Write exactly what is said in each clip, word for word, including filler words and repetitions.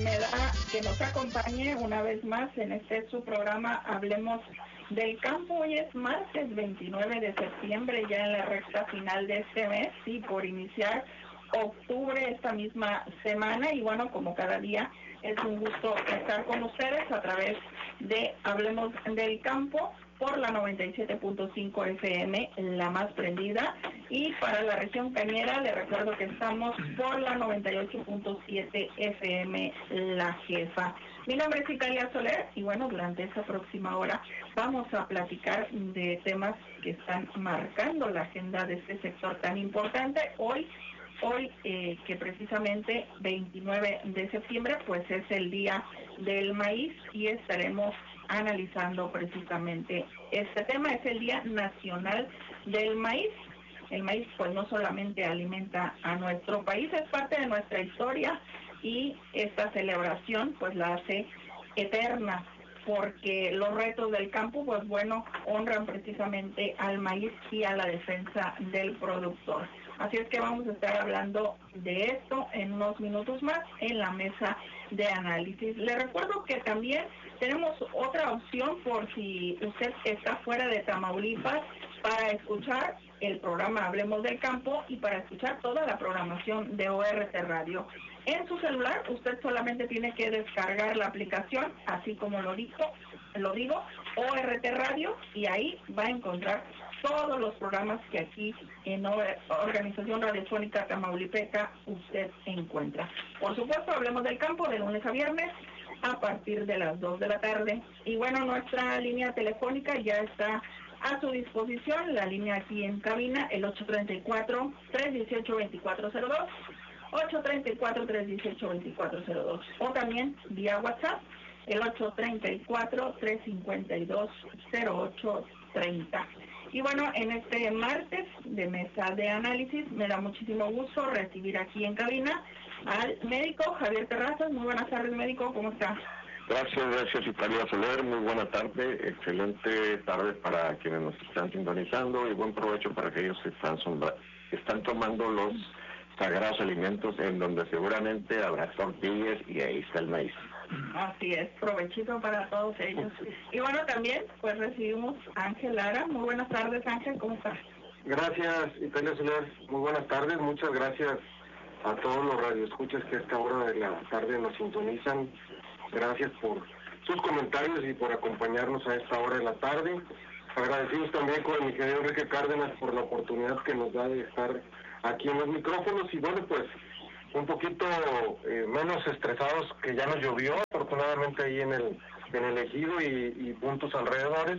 me da que nos acompañe una vez más en este su programa Hablemos del Campo. Hoy es martes veintinueve de septiembre, ya en la recta final de este mes, y por iniciar octubre esta misma semana. Y bueno, como cada día, es un gusto estar con ustedes a través de Hablemos del Campo por la noventa y siete punto cinco F M, la más prendida, y para la región cañera les recuerdo que estamos por la noventa y ocho punto siete F M, la jefa. Mi nombre es Italia Soler y bueno, durante esta próxima hora vamos a platicar de temas que están marcando la agenda de este sector tan importante. Hoy Hoy, eh, que precisamente veintinueve de septiembre, pues es el Día del Maíz y estaremos analizando precisamente este tema. Es el Día Nacional del Maíz. El maíz pues no solamente alimenta a nuestro país, es parte de nuestra historia, y esta celebración pues la hace eterna, porque los retos del campo pues bueno, honran precisamente al maíz y a la defensa del productor. Así es que vamos a estar hablando de esto en unos minutos más en la mesa de análisis. Le recuerdo que también tenemos otra opción por si usted está fuera de Tamaulipas, para escuchar el programa Hablemos del Campo y para escuchar toda la programación de O R T Radio. En su celular usted solamente tiene que descargar la aplicación, así como lo digo, lo digo, O R T Radio, y ahí va a encontrar todos los programas que aquí en Organización Radiofónica Tamaulipeca usted encuentra. Por supuesto, Hablemos del Campo de lunes a viernes a partir de las dos de la tarde. Y bueno, nuestra línea telefónica ya está a su disposición, la línea aquí en cabina, el ocho tres cuatro, tres uno ocho, dos cuatro cero dos, ocho tres cuatro, tres uno ocho, dos cuatro cero dos, o también vía WhatsApp, el ocho tres cuatro, tres cinco dos, cero ocho tres cero. Y bueno, en este martes de mesa de análisis me da muchísimo gusto recibir aquí en cabina al médico Javier Terrazas. Muy buenas tardes, médico, ¿cómo está? Gracias, gracias Italia Soler, muy buena tarde, excelente tarde para quienes nos están sintonizando y buen provecho para aquellos que están, sombra, están tomando los sagrados alimentos, en donde seguramente habrá tortillas y ahí está el maíz. Así es, provechito para todos ellos. Y bueno, también pues recibimos a Ángel Lara. Muy buenas tardes, Ángel, ¿cómo estás? Gracias, Italia Soler, muy buenas tardes, muchas gracias a todos los radioescuchas que a esta hora de la tarde nos sintonizan. Gracias por sus comentarios y por acompañarnos a esta hora de la tarde. Agradecimos también con mi querido Enrique Cárdenas por la oportunidad que nos da de estar aquí en los micrófonos. Y bueno, pues un poquito eh, menos estresados, que ya nos llovió afortunadamente ahí en el en el ejido y, y puntos alrededores.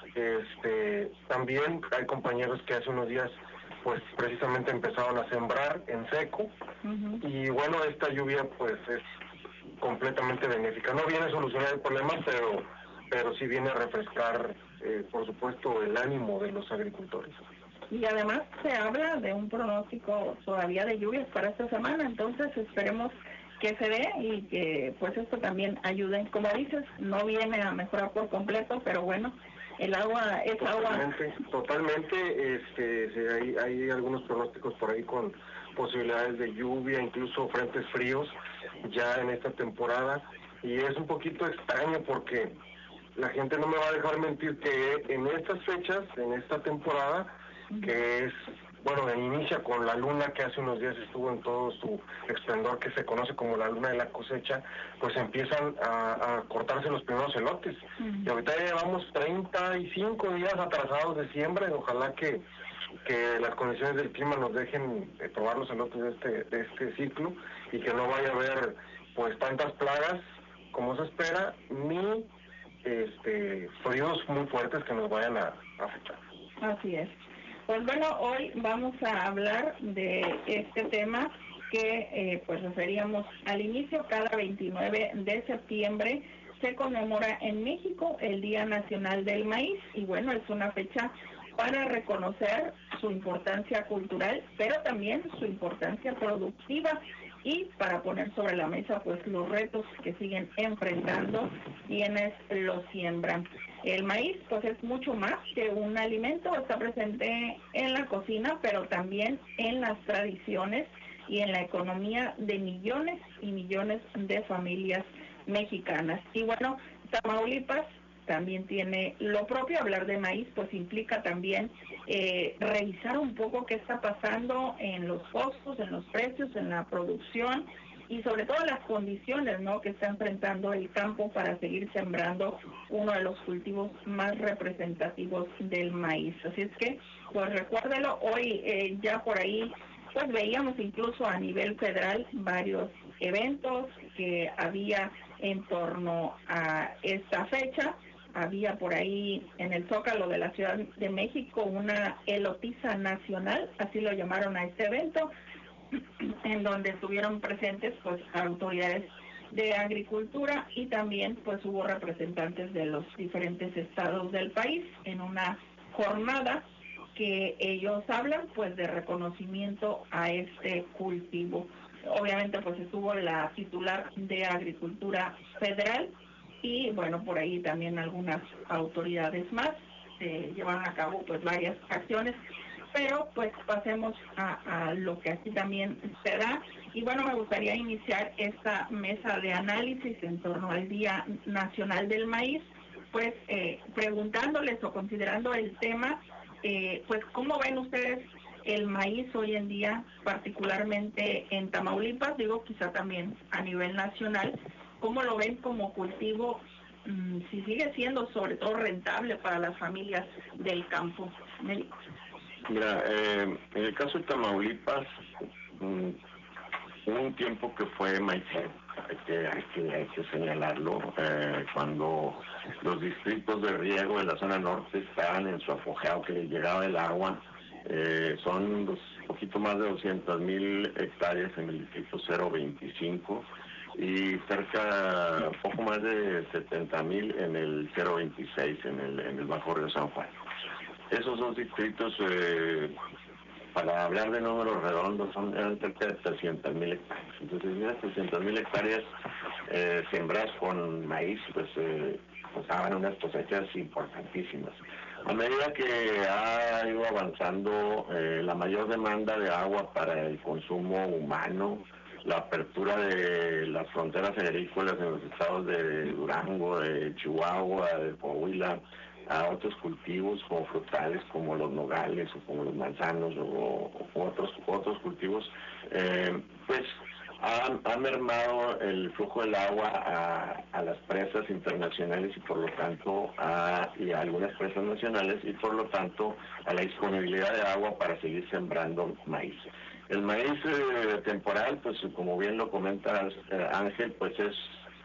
Este, también hay compañeros que hace unos días pues precisamente empezaron a sembrar en seco. Uh-huh. Y bueno, esta lluvia pues es completamente benéfica. No viene a solucionar el problema, pero pero sí viene a refrescar, eh, por supuesto, el ánimo de los agricultores. Y además se habla de un pronóstico todavía de lluvias para esta semana, entonces esperemos que se dé y que pues esto también ayude. Como dices, no viene a mejorar por completo, pero bueno, el agua es totalmente, agua. Totalmente, este, sí, hay, hay algunos pronósticos por ahí con posibilidades de lluvia, incluso frentes fríos ya en esta temporada, y es un poquito extraño porque la gente no me va a dejar mentir que en estas fechas, en esta temporada, que es, bueno, inicia con la luna que hace unos días estuvo en todo su esplendor, que se conoce como la luna de la cosecha, pues empiezan a, a cortarse los primeros elotes. Uh-huh. Y ahorita ya llevamos treinta y cinco días atrasados de siembra, y ojalá que que las condiciones del clima nos dejen eh, probar los elotes de este de este ciclo y que no vaya a haber pues tantas plagas como se espera, ni este fríos muy fuertes que nos vayan a, a afectar. Así es. Pues bueno, hoy vamos a hablar de este tema que eh, pues referíamos al inicio. Cada veintinueve de septiembre se conmemora en México el Día Nacional del Maíz, y bueno, es una fecha para reconocer su importancia cultural, pero también su importancia productiva, y para poner sobre la mesa pues los retos que siguen enfrentando quienes lo siembran. El maíz pues es mucho más que un alimento, está presente en la cocina, pero también en las tradiciones y en la economía de millones y millones de familias mexicanas. Y bueno, Tamaulipas también tiene lo propio. Hablar de maíz pues implica también eh, revisar un poco qué está pasando en los costos, en los precios, en la producción y sobre todo las condiciones, ¿no?, que está enfrentando el campo para seguir sembrando uno de los cultivos más representativos del maíz. Así es que, pues recuérdelo, hoy eh, ya por ahí pues veíamos incluso a nivel federal varios eventos que había en torno a esta fecha. Había por ahí en el Zócalo de la Ciudad de México una elotiza nacional, así lo llamaron a este evento, en donde estuvieron presentes pues autoridades de agricultura y también pues hubo representantes de los diferentes estados del país en una jornada que ellos hablan pues de reconocimiento a este cultivo. Obviamente pues estuvo la titular de Agricultura Federal y bueno, por ahí también algunas autoridades más eh, llevaron a cabo pues varias acciones, pero pues pasemos a, a lo que aquí también se da. Y bueno, me gustaría iniciar esta mesa de análisis en torno al Día Nacional del Maíz, pues eh, preguntándoles o considerando el tema, eh, pues cómo ven ustedes el maíz hoy en día, particularmente en Tamaulipas, digo quizá también a nivel nacional. ¿Cómo lo ven como cultivo? Mm, si sigue siendo sobre todo rentable para las familias del campo. Médico. Mira, eh, en el caso de Tamaulipas, mm, hubo un tiempo que fue maicero, hay que, hay que, hay que señalarlo, eh, cuando los distritos de riego de la zona norte estaban en su apogeo, que les llegaba el agua. Eh, son un poquito más de doscientas mil hectáreas en el distrito cero veinticinco y cerca, poco más de setenta mil en el cero veintiséis, en el, en el Bajo Río San Juan. Esos dos distritos, eh, para hablar de números redondos, son, eran cerca de trescientas mil hectáreas. Entonces, esas trescientas mil hectáreas eh, sembradas con maíz, pues, eh, pues daban unas cosechas importantísimas. A medida que ha ido avanzando eh, la mayor demanda de agua para el consumo humano, la apertura de las fronteras agrícolas en los estados de Durango, de Chihuahua, de Coahuila, a otros cultivos como frutales, como los nogales o como los manzanos o, o otros otros cultivos, eh, pues ha, ha mermado el flujo del agua a, a las presas internacionales y por lo tanto a, y a algunas presas nacionales y por lo tanto a la disponibilidad de agua para seguir sembrando maíz. El maíz eh, temporal, pues como bien lo comenta eh, Ángel, pues es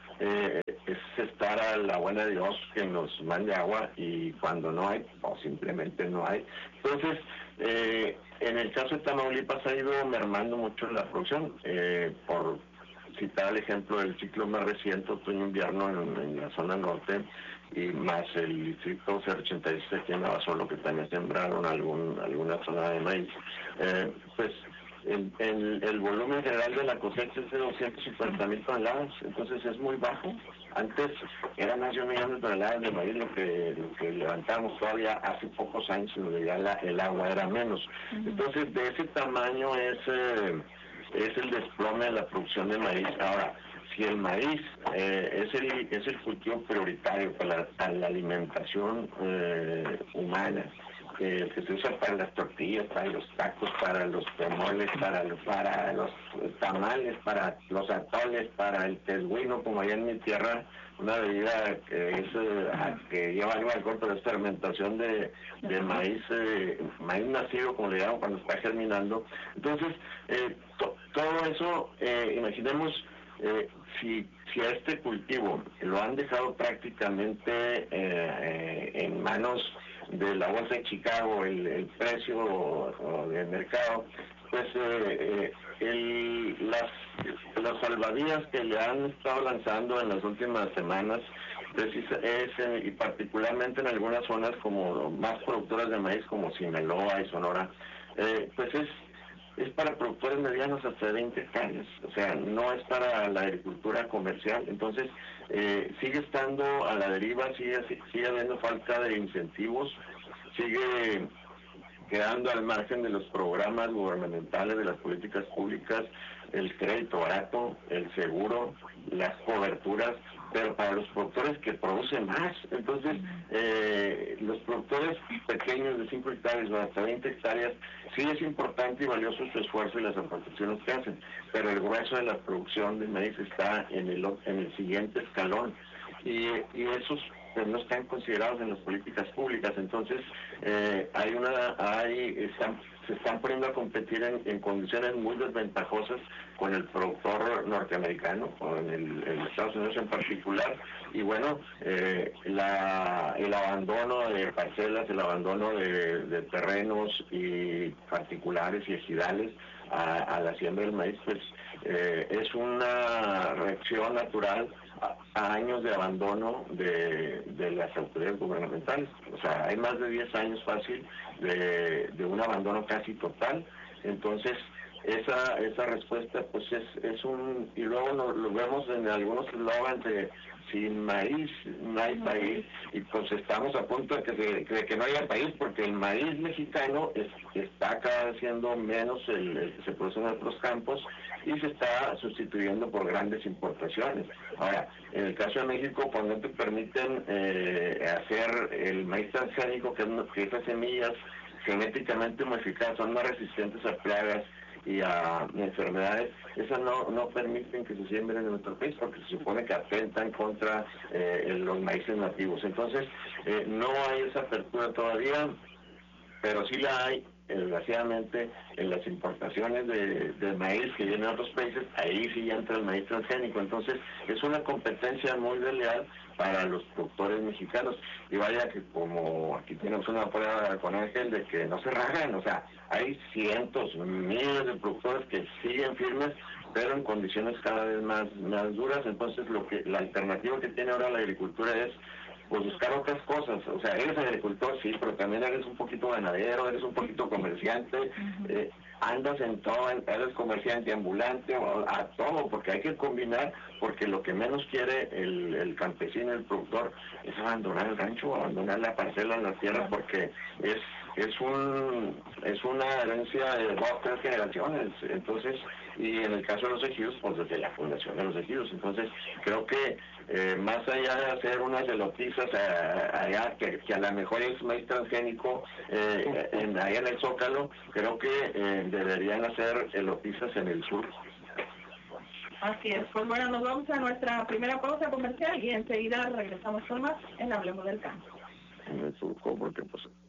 Eh, es estar a la buena de Dios que nos mande agua y cuando no hay, o simplemente no hay. Entonces, eh, en el caso de Tamaulipas ha ido mermando mucho la producción, eh, por citar el ejemplo del ciclo más reciente, otoño-invierno en, en la zona norte, y más el distrito cero ochenta y seis aquí en Navasolo, que también sembraron algún, alguna zona de maíz, eh, pues El, el, el volumen general de la cosecha es de doscientas cincuenta mil toneladas, entonces es muy bajo. Antes eran más de un millón de toneladas de maíz lo que, lo que levantamos todavía hace pocos años, donde ya la, el agua era menos. Entonces, de ese tamaño es, eh, es el desplome de la producción de maíz. Ahora, si el maíz eh, es, el, es el cultivo prioritario para la, para la alimentación eh, humana, que, que se usa para las tortillas, para los tacos, para los temoles, para, para los tamales, para los atoles, para el tesguino, como allá en mi tierra, una bebida que es eh, que lleva algo de alcohol, pero es fermentación de, de maíz, eh, maíz nacido, como le llaman cuando está germinando. Entonces, eh, to, todo eso, eh, imaginemos, eh, si, si a este cultivo lo han dejado prácticamente eh, eh, en manos de la bolsa de Chicago, el, el precio o, o del mercado, pues eh, el, las, las salvavidas que le han estado lanzando en las últimas semanas, es, es, y particularmente en algunas zonas como más productoras de maíz como Sinaloa y Sonora, eh, pues es es para productores medianos hasta veinte hectáreas, o sea, no es para la agricultura comercial. Entonces, eh, sigue estando a la deriva, sigue, sigue habiendo falta de incentivos, sigue quedando al margen de los programas gubernamentales, de las políticas públicas, el crédito barato, el seguro, las coberturas, pero para los productores que producen más. Entonces, eh, los productores pequeños de cinco hectáreas o hasta veinte hectáreas, sí es importante y valioso su esfuerzo y las aportaciones que hacen, pero el grueso de la producción de maíz está en el, en el siguiente escalón, y, y esos pues no están considerados en las políticas públicas. Entonces eh, hay una hay están se están poniendo a competir en, en condiciones muy desventajosas con el productor norteamericano, con el, el Estados Unidos en particular, y bueno, eh, la, el abandono de parcelas, el abandono de, de terrenos y particulares y ejidales a, a la siembra del maíz, pues eh, es una reacción natural a, a años de abandono de, de las autoridades gubernamentales. O sea, hay más de diez años fácil de, de un abandono casi total. Entonces, esa esa respuesta pues es, es un... Y luego lo, lo vemos en algunos eslogans de sin maíz no hay país, y pues estamos a punto de que, de, de que no haya país, porque el maíz mexicano es, está cada vez siendo menos el, el que se produce en otros campos y se está sustituyendo por grandes importaciones. Ahora, en el caso de México, pues no te permiten eh, hacer el maíz transgénico, que, es, que esas semillas genéticamente modificadas son más resistentes a plagas y a enfermedades, esas no, no permiten que se siembren en nuestro país porque se supone que atentan contra eh, los maíces nativos. Entonces, eh, no hay esa apertura todavía, pero sí la hay, desgraciadamente, en las importaciones de, de maíz que vienen de otros países. Ahí sí entra el maíz transgénico. Entonces, es una competencia muy desleal para los productores mexicanos. Y vaya que como aquí tenemos una prueba con Ángel de que no se rajan, o sea, hay cientos, miles de productores que siguen firmes, pero en condiciones cada vez más, más duras. Entonces, lo que la alternativa que tiene ahora la agricultura es pues buscar otras cosas. O sea, eres agricultor, sí, pero también eres un poquito ganadero, eres un poquito comerciante, uh-huh. eh, andas en todo, eres comerciante ambulante, a todo, porque hay que combinar, porque lo que menos quiere el, el campesino, el productor, es abandonar el rancho, abandonar la parcela, la tierra, uh-huh. porque es es un es una herencia de dos o tres generaciones. Entonces, y en el caso de los ejidos, pues desde la fundación de los ejidos. Entonces, creo que eh, más allá de hacer unas elotizas allá, que, que a lo mejor es maíz transgénico eh, en, allá en el Zócalo, creo que eh, deberían hacer elotizas en el sur. Así es. Pues bueno, nos vamos a nuestra primera pausa comercial y enseguida regresamos con más en Hablemos del Campo. En el surco, porque pues